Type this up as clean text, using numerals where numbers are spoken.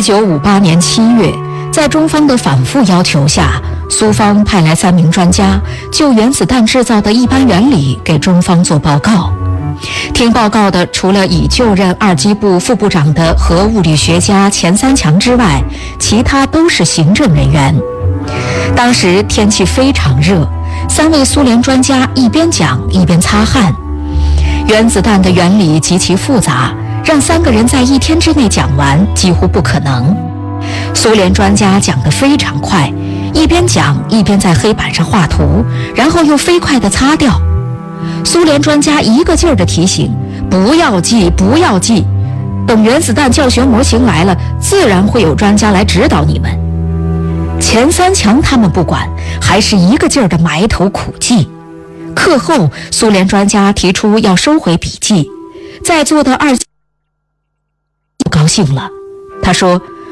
1958年7月，在中方的反复要求下，苏方派来3名专家就原子弹制造的一般原理给中方做报告。听报告的除了已就任二机部副部长的核物理学家钱三强之外，其他都是行政人员。当时天气非常热，3位苏联专家一边讲一边擦汗。原子弹的原理极其复杂，让3个人在1天之内讲完几乎不可能。苏联专家讲得非常快，一边讲一边在黑板上画图，然后又飞快地擦掉。苏联专家一个劲儿地提醒：不要记，不要记，等原子弹教学模型来了，自然会有专家来指导你们。钱三强他们不管，还是一个劲儿地埋头苦记。课后，苏联专家提出要收回笔记，在座的不高兴了。他说：